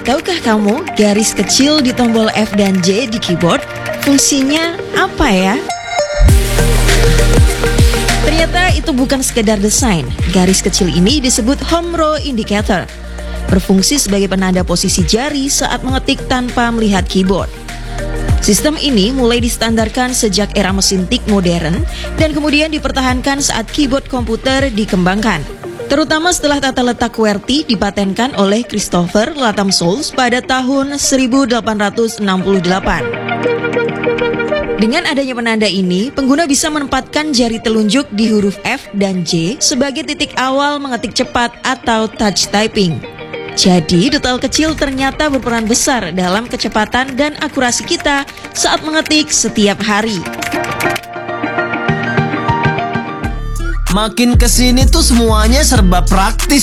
Tahukah kamu garis kecil di tombol F dan J di keyboard fungsinya apa ya? Ternyata itu bukan sekedar desain. Garis kecil ini disebut home row indicator. Berfungsi sebagai penanda posisi jari saat mengetik tanpa melihat keyboard. Sistem ini mulai distandarkan sejak era mesin tik modern dan kemudian dipertahankan saat keyboard komputer dikembangkan. Terutama setelah tata letak QWERTY dipatenkan oleh Christopher Latham Souls pada tahun 1868. Dengan adanya penanda ini, pengguna bisa menempatkan jari telunjuk di huruf F dan J sebagai titik awal mengetik cepat atau touch typing. Jadi, detail kecil ternyata berperan besar dalam kecepatan dan akurasi kita saat mengetik setiap hari. Makin kesini tuh semuanya serba praktis